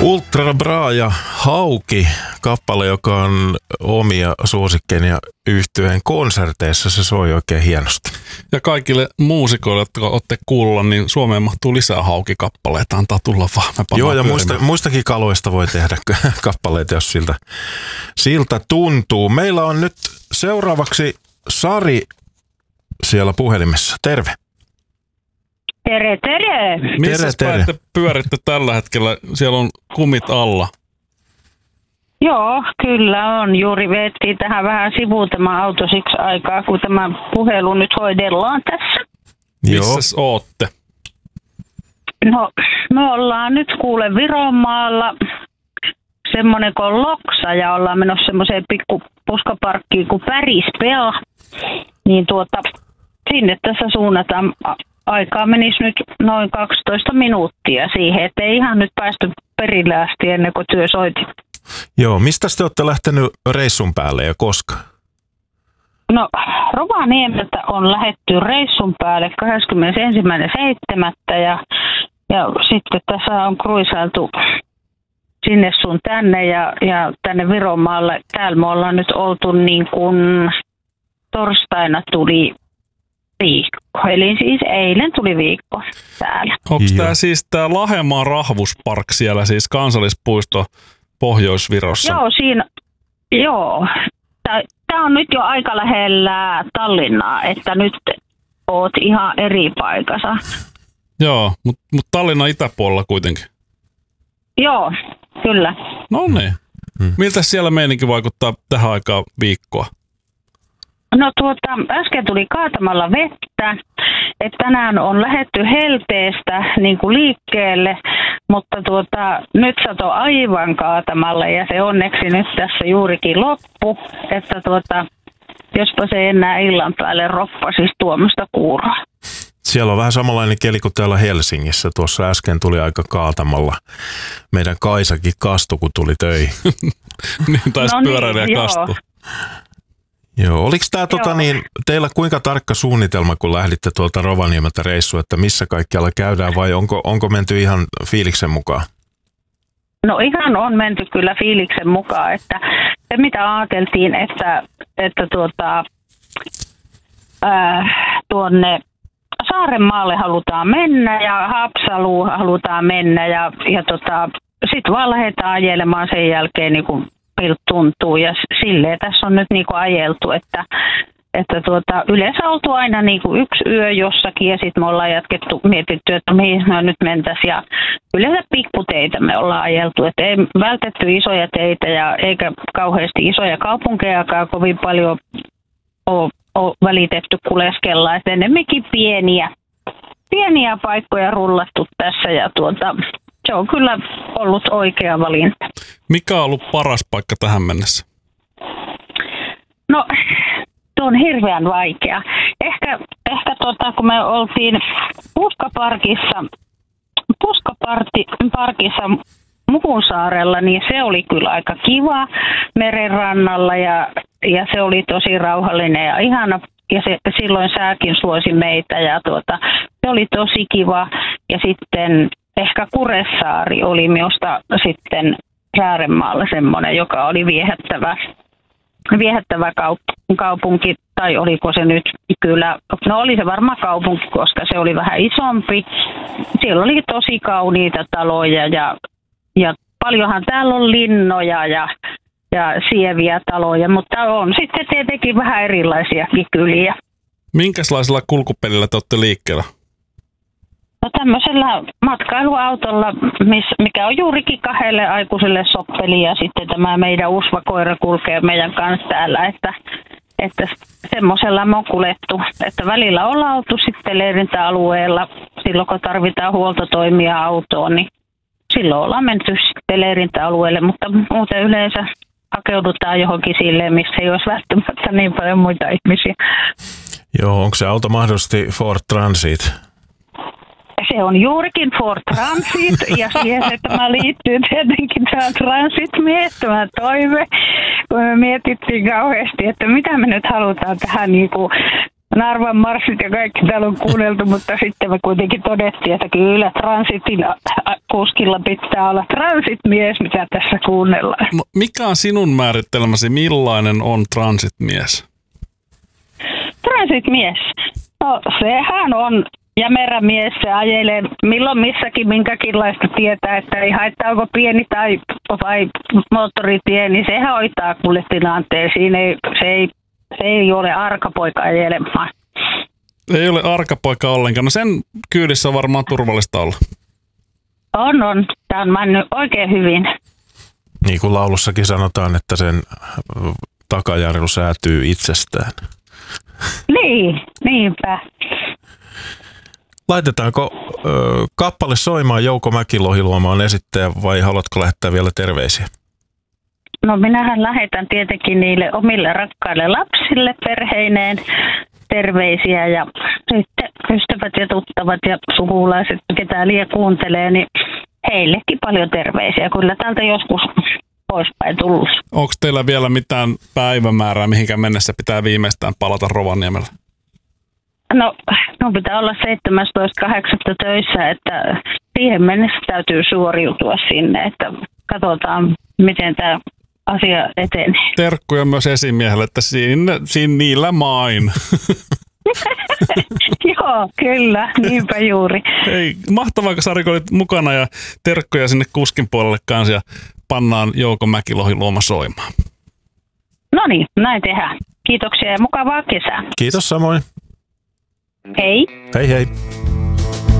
Ultra Bra ja Hauki, kappale, joka on omia suosikkeeni ja yhtyeen konserteissa, se soi oikein hienosti. Ja kaikille muusikoille, jotka olette kuulla, niin Suomeen mahtuu lisää Hauki-kappaleita, antaa tulla vaan. Joo, ja muistakin kaloista voi tehdä kappaleita, jos siltä tuntuu. Meillä on nyt seuraavaksi Sari siellä puhelimessa. Terve. Tere, tere. Missä päin te pyöritte tällä hetkellä? Siellä on kumit alla. Joo, kyllä on. Juuri veettiin tähän vähän sivuun tämä auto siksi aikaa, kun tämä puhelu nyt hoidellaan tässä. Missäs ootte? No, me ollaan nyt kuule Vironmaalla semmoinen kuin Loksa ja ollaan menossa semmoiseen pikku puskaparkkiin kuin Pärispel. Niin sinne tässä suunnataan. Aikaa menisi nyt noin 12 minuuttia siihen, ettei ihan nyt päästy perille asti ennen kuin työ soiti. Joo, mistä te olette lähtenyt reissun päälle ja koska? No, Rovaniemeltä on lähdetty reissun päälle 21.7. ja sitten tässä on kruisailtu sinne sun tänne ja tänne Vironmaalle. Täällä me ollaan nyt oltu niin kuin torstaina tuli viikko. Eli siis eilen tuli viikko täällä. Onko tämä siis tämä Lahemaan Rahvuspark siellä, siis kansallispuisto Pohjois-Virossa? Joo, joo. Tämä on nyt jo aika lähellä Tallinnaa, että nyt oot ihan eri paikassa. Joo, mutta Tallinnan itäpuolella kuitenkin. Joo, kyllä. No niin. Miltä siellä meininki vaikuttaa tähän aikaan viikkoa? No äsken tuli kaatamalla vettä, että tänään on lähdetty helteestä niin kuin liikkeelle, mutta nyt sato aivan kaatamalla ja se onneksi nyt tässä juurikin loppu, että jospa se enää illan päälle roppasisi tuommoista kuuroa. Siellä on vähän samanlainen keli kuin täällä Helsingissä. Tuossa äsken tuli aika kaatamalla. Meidän Kaisakin kastui, kun tuli töihin. Niin taisi pyöräilijä kastu. Joo, oliko tämä teillä kuinka tarkka suunnitelma, kun lähditte tuolta Rovaniemeltä reissuun, että missä kaikkialla käydään vai onko menty ihan fiiliksen mukaan? No ihan on menty kyllä fiiliksen mukaan, että se mitä ajateltiin, että tuonne Saarenmaalle halutaan mennä ja Haapsaluun halutaan mennä ja sitten vaan lähdetään ajelemaan sen jälkeen niin kuin tuntuu ja silleen tässä on nyt niinku ajeltu, että yleensä oltu aina niinku yksi yö jossakin ja sitten me ollaan mietitty, että mihin me nyt mentäisiin ja yleensä pikkuteitä me ollaan ajeltu, että ei vältetty isoja teitä ja eikä kauheasti isoja kaupunkejakaan kovin paljon ole välitetty kuleskella, että ennemminkin pieniä paikkoja rullattu tässä ja se on kyllä ollut oikea valinta. Mikä on ollut paras paikka tähän mennessä? No, tuo on hirveän vaikea. Ehkä kun me oltiin Puskaparkissa Mukunsaarella, niin se oli kyllä aika kiva merenrannalla ja se oli tosi rauhallinen ja ihana. Ja silloin sääkin suosi meitä ja se oli tosi kiva. Ja sitten ehkä Kuressaari oli minusta sitten Saarenmaalla semmoinen, joka oli viehättävä kaupunki, tai oliko se nyt kyllä, no oli se varmaan kaupunki, koska se oli vähän isompi. Siellä oli tosi kauniita taloja ja paljonhan täällä on linnoja ja sieviä taloja, mutta on sitten tietenkin vähän erilaisiakin kyliä. Minkälaisella kulkupelillä te olette liikkeellä? No tämmöisellä matkailuautolla, mikä on juurikin 2 aikuiselle soppeli ja sitten tämä meidän usvakoira kulkee meidän kanssa täällä, että semmoisella me on kuljettu, että välillä ollaan oltu sitten leirintäalueella silloin kun tarvitaan huoltotoimia autoon, niin silloin ollaan menty sitten leirintäalueelle, mutta muuten yleensä hakeudutaan johonkin silleen, missä ei olisi välttämättä niin paljon muita ihmisiä. Joo, onko se auto mahdollisesti Ford Transit? Se on juurikin Ford Transit ja siihen se tämä liittyy tietenkin tämä Transit-miettämä toive, kun me mietittiin kauheasti, että mitä me nyt halutaan tähän niinku Narvan marssit ja kaikki täällä on kuunneltu, mutta sitten me kuitenkin todettiin, että kyllä Transitin kuskilla pitää olla transitmies, mitä tässä kuunnellaan. No, mikä on sinun määrittelmäsi, millainen on transitmies? Transitmies? No sehän on jämerä mies, se ajelee milloin missäkin minkäkinlaista tietää, että ei haittaa onko pieni vai moottoritie, niin se hoitaa kuule tilanteen. Siinä se ei ole arkapoika ajelemaan. Ei ole arkapoika ollenkaan. No sen kyydissä on varmaan turvallista olla. On. Tämä on mennyt oikein hyvin. Niin kuin laulussakin sanotaan, että sen takajarru säätyy itsestään. Niin, niinpä. Laitetaanko kappale soimaan? Jouko Mäki-Lohiluoma on esittäjä vai haluatko lähettää vielä terveisiä? No minähän lähetän tietenkin niille omille rakkaille lapsille perheineen terveisiä ja sitten ystävät ja tuttavat ja sukulaiset, ketä liian kuuntelee, niin heillekin paljon terveisiä. Kyllä täältä joskus poispäin tullut. Onko teillä vielä mitään päivämäärää, mihinkä mennessä pitää viimeistään palata Rovaniemelle? No pitää olla 17.8. töissä, että siihen mennessä täytyy suoriutua sinne, että katsotaan miten tämä asia etenee. Terkkuja myös esimiehelle, että siinä niillä main. Joo, kyllä, niinpä juuri. Hei, mahtavaa, kun Sari olit mukana ja terkkuja sinne kuskin puolelle kanssa ja pannaan Jouko Mäki-Lohiluoma soimaan. No niin, näin tehdään. Kiitoksia ja mukavaa kesää. Kiitos samoin. Hei. Hei hei.